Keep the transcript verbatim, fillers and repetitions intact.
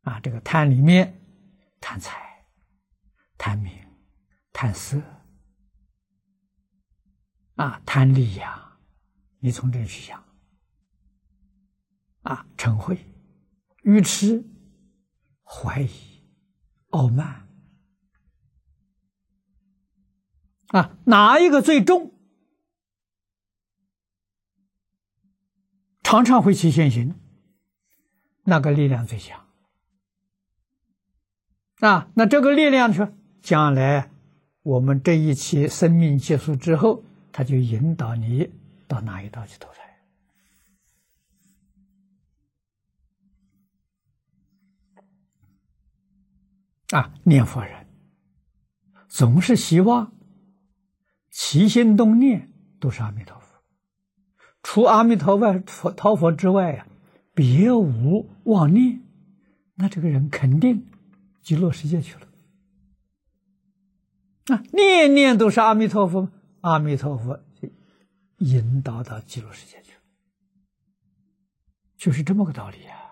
啊，这个贪里面贪财、贪名、贪色，啊，贪利呀，你从这里去想，啊，嗔恚、愚痴、怀疑、傲慢，啊，哪一个最重？常常会起现行，那个力量最强啊！那这个力量说，将来我们这一期生命结束之后，它就引导你到哪一道去投胎啊！念佛人总是希望起心动念都是阿弥陀佛。除阿弥陀佛、陀佛之外呀、啊，别无妄念，那这个人肯定极乐世界去了。啊，念念都是阿弥陀佛，阿弥陀佛引导到极乐世界去了，就是这么个道理啊。